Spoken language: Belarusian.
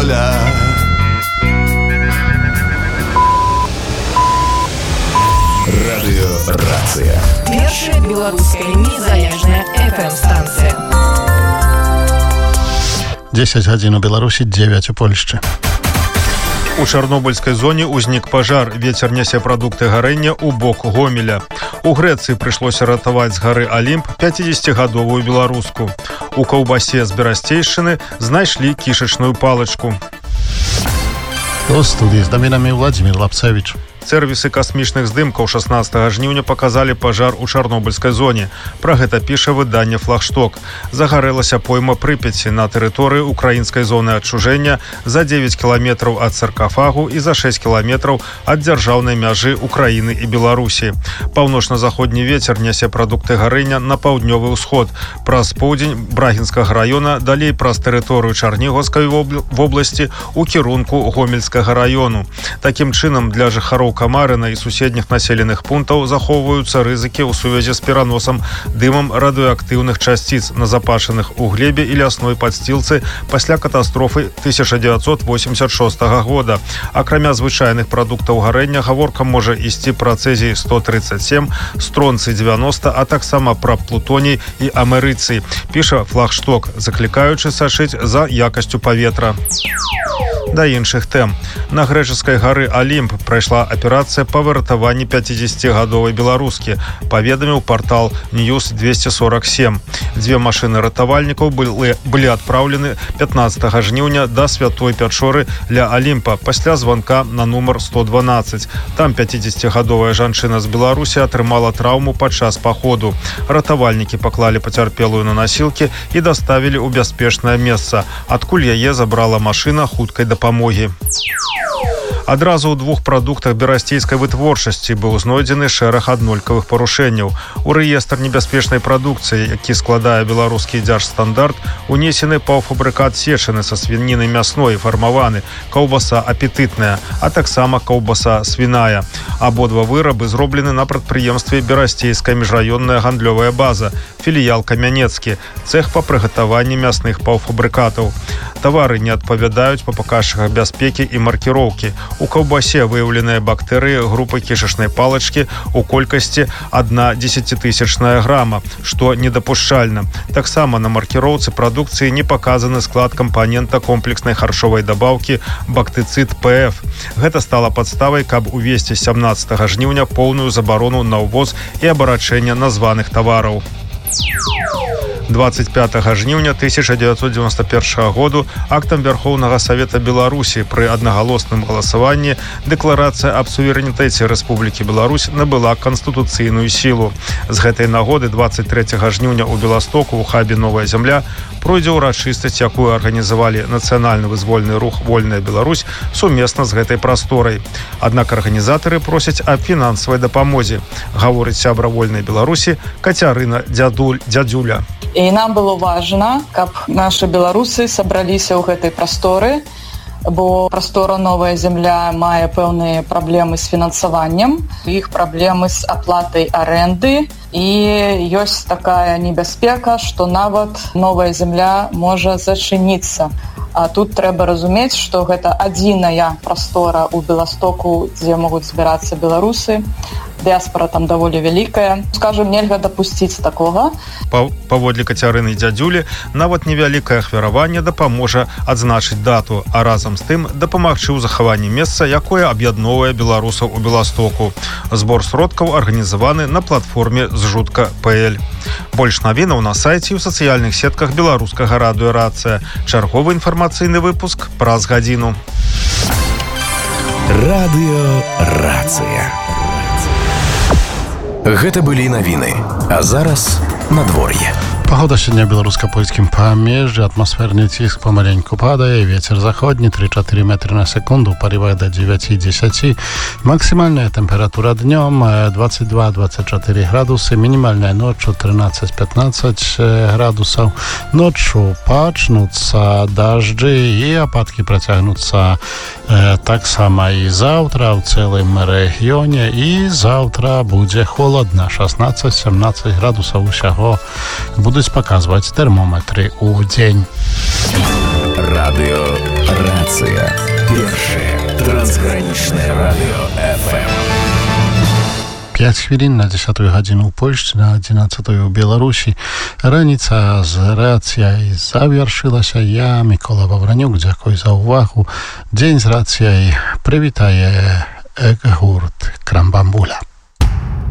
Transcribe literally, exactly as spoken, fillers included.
доля. Радыёрацыя. Першая беларуская незалежная эф эм-станцыя. дзесяць гадзін у Беларусі, дзевяць у Польшчы. У чарнобыльскай зоне ўзнік пажар. Вецер нясе прадукты гарэння ў бок Гомеля. У Грэцыі прыйшлося ратаваць з гары Алімп пяцідзесяцігадовую беларуску. У каўбасе з Берасцейшчыны знайшлі кішачную палачку. У студыі з навінамі Владзімір Лапцевіч. Сервісы касмічных здымкаў шаснаццатага жніўня паказалі пажар у чарнобыльскай зоне. Пра гэта піша выданне «Флагшток». Загарэлася пойма Прыпяці на тэрыторыі украінскай зоны адчужэння за дзевяць кіламетраў ад саркафагу і за шэсць кіламетраў ад дзяржаўнай мяжы Украіны і Беларусі. Паўночна-заходні вецер нясе прадукты гарэння на паўднёвы ўсход. Праз поўдзень Брагінскага раёна, далей праз тэрыторыю Чарнігаўскай вобласці у кірунку Гомельскага раёну. Такім чынам, для жыхароў Камарына і суседніх населеных пунктаў захоўваюцца рызыкі ў сувязі з пераносам дымам радыеактыўных часціц, назапашаных у глебе і лясной падсцілцы пасля катастрофы тысяча дзевяцьсот восемьдесят шостага года. Акрамя звычайных прадуктаў гарэння, гаворка можа ісці пра цэзій сто тридцать семь, стронцый девяносто, а таксама пра плутоній і амерыцый, піша «Флагшток», заклікаючы сачыць за якасцю паветра. Да іншых тэм. На грэчаскай гары Алімп прайшла аперацыя па выратаванні пяцідзесяцігадовай беларускі, паведаміў партал Ньюс двести сорок семь. Дзве машыны ратавальнікаў былі, былі адпраўлены пятнаццатага жніўня да Святой Пячоры ля Алімпа пасля званка на нумар сто дванаццаць. Там пяцідзесяцігадовая жанчына з Беларусі атрымала траўму падчас паходу. Ратавальнікі паклалі пацярпелую на насілкі і даставілі ў бяспечнае месца, адкуль яе забрала машына хуткай дапамогі. Адразу ў двух прадуктах берасцейскай вытворчасці быў знойдзены шэраг аднолькавых парушэнняў. У рэестр небяспечнай прадукцыі, які складае беларускі дзяржстандарт, унесены паўфабрыкат сечаны са свініны мясной, фармаваны, каўбаса апетытная, а таксама каўбаса свіная. Абодва вырабы зроблены на прадпрыемстве берасцейская міжраённая гандлёвая база, філіял Камянецкі, цэх па прыгатаванні мясных паўфабрыкатаў. Тавары не адпавядаюць па паказчыках бяспекі і маркіроўкі. У каўбасе выяўленыя бактэрыі групы кішачнай палачкі у колькасці адна дзесяцітысячная грама, што недапушчальна. Таксама на маркіроўцы прадукцыі не паказаны склад кампанента комплекснай харчовай дабаўкі бактыцыд пэ эф. Гэта стала падставай, каб увесці сямнаццатага жніўня поўную забарону на ўвоз і абарачэнне названых тавараў. двадцать пятага жніўня тысяча дзевяцьсот дзевяносто першага году актам Вярхоўнага Савета Беларусі пры аднагалосным галасаванні дэкларацыя аб суверэнітэце Рэспублікі Беларусь набыла канстытуцыйную сілу. З гэтай нагоды двадцать трэцяга жніўня ў Беластоку ў хабе «Новая зямля» пройдзе ўрачыстасць, якую арганізавалі нацыянальны вызвольны рух «Вольная Беларусь» сумесна з гэтай прасторай. Аднак арганізатары просяць аб фінансавай дапамозе, гаворыць сябра «Вольнай Беларусі» Кацярына Дзядуль, Дзядзюля. І нам было важна, каб нашы беларусы сабраліся ў гэтай прасторы, бо прастора «Новая зямля» мае пэўныя праблемы з фінансаваннем, іх праблемы з аплатай арэнды, і ёсць такая небяспека, што нават «Новая зямля» можа зачыніцца. А тут трэба разумець, што гэта адзіная прастора ў Беластоку, дзе могуць збірацца беларусы. Дыаспора там даволі вялікая. Скажем, нельга дапусціць такога. Паводле Кацярыны Дзядзюлі, нават невялікае ахвяраванне дапаможа адзначыць дату, а разам з тым дапамагчы ў захаванні месца, якое аб'ядноўвае беларусаў у Беластоку. Збор сродкаў арганізаваны на платформе зжутка точка пэ эль. Больш навінаў на сайце і ў сацыяльных сетках беларускага радыёрацыя. Чарговы інфармацыйны выпуск праз гадзіну. Радыёрацыя. Гэта былі навіны, а зараз надвор'е. Погода сёння ў беларуска-польскім памежжы, атмасферны ціск памаленьку падае, вецер заходні три-чатыры метры на секунду, у парывах да дзевяць-дзесяць. Максімальная тэмпература днём двадцать два - двадцать четыре градусы, мінімальная ноччу тринадцать - пятнадцать градусаў. Ноччу пачнуцца дажджы і ападкі працягнуцца э, таксама і заўтра ў цэлым рэгіёне, і заўтра будзе холадна, шестнадцать - семнадцать градусаў усяго будуць паказваць тэрмометры ў дзень. Радыёрацыя. станция. Первое трансграничное радио эф эм. pięć chwilin na dziesiątą godzinę w Polsce, na jedenastą w Białorusi. Ranica z racjej zawieszyła się. Ja, Mikola Wawraniuk, dziękuję za uwagę. Dzień z racjej przywitaje Egehurt Krambambula.